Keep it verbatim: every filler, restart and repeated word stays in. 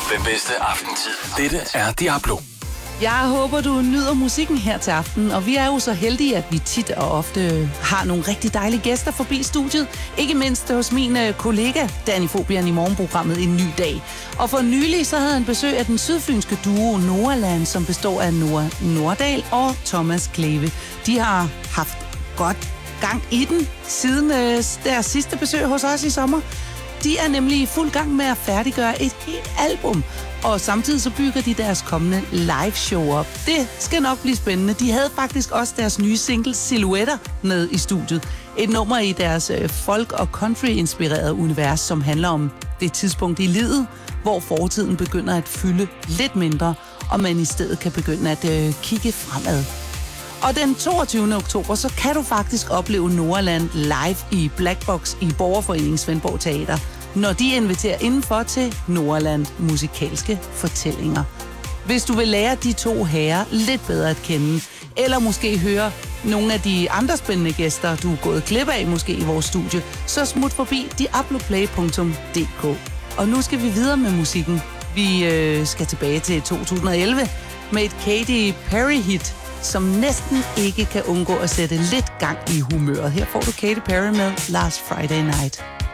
Den bedste aftentid. Dette er Diablo. Jeg håber, du nyder musikken her til aften, og vi er jo så heldige, at vi tit og ofte har nogle rigtig dejlige gæster forbi studiet. Ikke mindst hos min kollega Danny Fobian i morgenprogrammet En Ny Dag. Og for nylig så havde han besøg af den sydfynske duo Nordland, som består af Nora Nordahl og Thomas Kleve. De har haft godt gang i den siden øh, deres sidste besøg hos os i sommer. De er nemlig i fuld gang med at færdiggøre et helt album, og samtidig så bygger de deres kommende live show op. Det skal nok blive spændende. De havde faktisk også deres nye single Silhouetter med i studiet. Et nummer i deres folk- og country-inspirerede univers, som handler om det tidspunkt i livet, hvor fortiden begynder at fylde lidt mindre, og man i stedet kan begynde at øh, kigge fremad. Og den toogtyvende oktober, så kan du faktisk opleve Nordland live i Blackbox i Borgerforeningen Svendborg Teater, når de inviterer indenfor til Nordland musikalske fortællinger. Hvis du vil lære de to herrer lidt bedre at kende, eller måske høre nogle af de andre spændende gæster, du er gået glip af måske i vores studie, så smut forbi diabloplay punktum d k. Og nu skal vi videre med musikken. Vi øh, skal tilbage til to tusind og elleve med et Katy Perry-hit, som næsten ikke kan undgå at sætte lidt gang i humøret. Her får du Katy Perry med Last Friday Night.